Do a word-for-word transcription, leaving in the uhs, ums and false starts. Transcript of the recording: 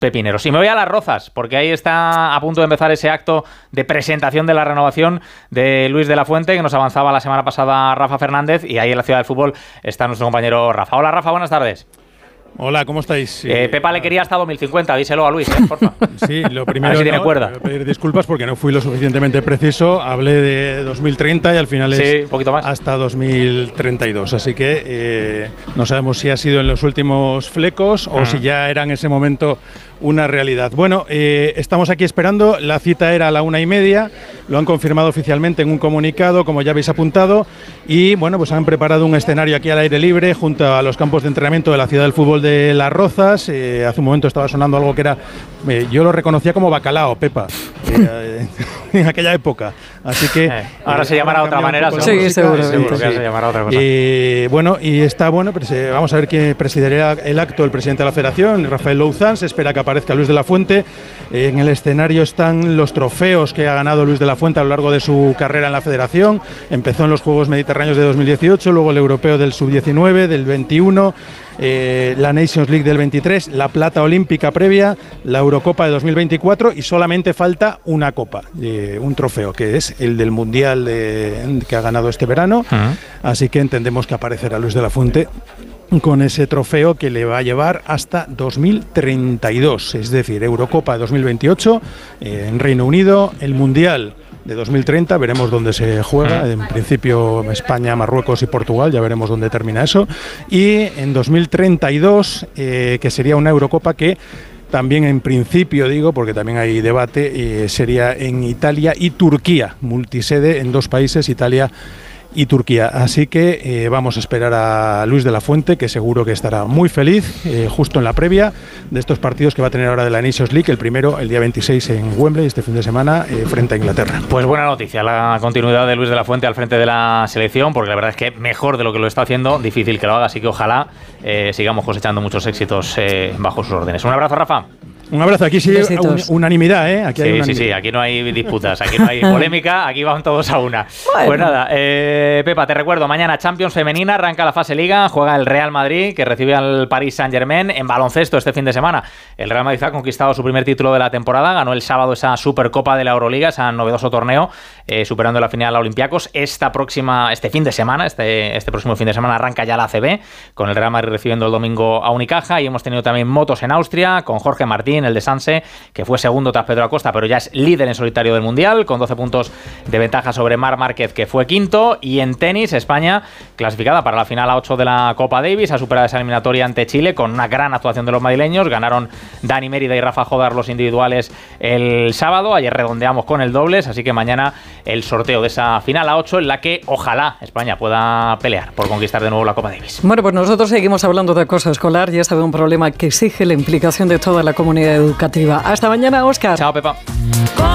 pepineros. Y me voy a Las Rozas, porque ahí está a punto de empezar ese acto de presentación de la renovación de Luis de la Fuente, que nos avanzaba la semana pasada Rafa Fernández, y ahí en la Ciudad del Fútbol está nuestro compañero Rafa. Hola Rafa, buenas tardes. Hola, ¿cómo estáis? Eh, Pepa le quería hasta dos mil cincuenta, díselo a Luis, ¿eh? Porfa. Sí, lo primero a ver si tiene no, cuerda. Voy a pedir disculpas porque no fui lo suficientemente preciso. Hablé de dos mil treinta y al final sí, es un poquito más. hasta dos mil treinta y dos. Así que eh, no sabemos si ha sido en los últimos flecos o uh-huh. si ya era en ese momento una realidad. Bueno, eh, estamos aquí esperando. La cita era a la una y media. Lo han confirmado oficialmente en un comunicado, como ya habéis apuntado. Y bueno, pues han preparado un escenario aquí al aire libre junto a los campos de entrenamiento de la Ciudad del Fútbol de Las Rozas. Eh, hace un momento estaba sonando algo que era, eh, yo lo reconocía como bacalao, Pepa, eh, en aquella época. Así que eh, ahora eh, se llamará de otra manera, seguro. Sí, seguro, seguro sí. se llamará otra cosa. Eh, bueno, y está bueno, pues, eh, vamos a ver quién presidirá el acto, el presidente de la Federación, Rafael Louzán. Se espera que aparezca Luis de la Fuente. Eh, en el escenario están los trofeos que ha ganado Luis de la Fuente a lo largo de su carrera en la Federación. Empezó en los Juegos Mediterráneos de dos mil dieciocho, luego el Europeo del sub diecinueve, del veintiuno, eh, la Nations League del veintitrés, la plata olímpica previa, la Eurocopa de dos mil veinticuatro y solamente falta una copa, eh, un trofeo, que es el del Mundial de, que ha ganado este verano. Uh-huh. Así que entendemos que aparecerá Luis de la Fuente con ese trofeo que le va a llevar hasta dos mil treinta y dos, es decir, Eurocopa de dos mil veintiocho eh, en Reino Unido, el Mundial de dos mil treinta, veremos dónde se juega, en principio España, Marruecos y Portugal, ya veremos dónde termina eso, y en dos mil treinta y dos, eh, que sería una Eurocopa que también en principio, digo, porque también hay debate, eh, sería en Italia y Turquía, multisede en dos países, Italia y Turquía. Así que eh, vamos a esperar a Luis de la Fuente, que seguro que estará muy feliz, eh, justo en la previa de estos partidos que va a tener ahora de la Nations League, el primero el día veintiséis en Wembley, este fin de semana, eh, frente a Inglaterra. Pues buena noticia, la continuidad de Luis de la Fuente al frente de la selección, porque la verdad es que mejor de lo que lo está haciendo, difícil que lo haga, así que ojalá eh, sigamos cosechando muchos éxitos eh, bajo sus órdenes. Un abrazo, Rafa. Un abrazo, aquí sí hay un, unanimidad, ¿eh? Aquí sí, hay sí, sí, aquí no hay disputas, aquí no hay polémica, aquí van todos a una. Bueno. Pues nada, eh, Pepa, te recuerdo, mañana Champions Femenina, arranca la fase Liga, juega el Real Madrid, que recibe al Paris Saint-Germain. En baloncesto este fin de semana, el Real Madrid ha conquistado su primer título de la temporada, ganó el sábado esa Supercopa de la Euroliga, ese novedoso torneo, eh, superando la final a Olympiacos. Esta próxima, este fin de semana, este, este próximo fin de semana arranca ya la A C B, con el Real Madrid recibiendo el domingo a Unicaja, y hemos tenido también motos en Austria, con Jorge Martín, el de Sanse, que fue segundo tras Pedro Acosta, pero ya es líder en solitario del Mundial, con doce puntos de ventaja sobre Marc Márquez, que fue quinto. Y en tenis, España clasificada para la final a ocho de la Copa Davis, ha superado esa eliminatoria ante Chile con una gran actuación de los madrileños. Ganaron Dani Mérida y Rafa Jodar los individuales el sábado, ayer redondeamos con el dobles, así que mañana el sorteo de esa final a ocho, en la que ojalá España pueda pelear por conquistar de nuevo la Copa Davis. Bueno, pues nosotros seguimos hablando de acoso escolar, y esta vez un problema que exige la implicación de toda la comunidad educativa. Hasta mañana, Óscar. Chao, Pepa.